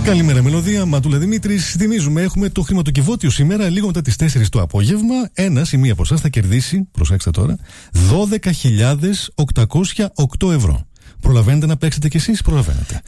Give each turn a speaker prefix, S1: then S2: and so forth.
S1: Καλημέρα, Μελωδία. Ματούλα Δημήτρης. Θυμίζουμε, έχουμε το χρηματοκιβώτιο σήμερα, λίγο μετά τις 4 το απόγευμα. Ένας ή μία από εσάς θα κερδίσει, προσέξτε τώρα, 12.808 ευρώ. Προλαβαίνετε να παίξετε κι εσείς, προλαβαίνετε.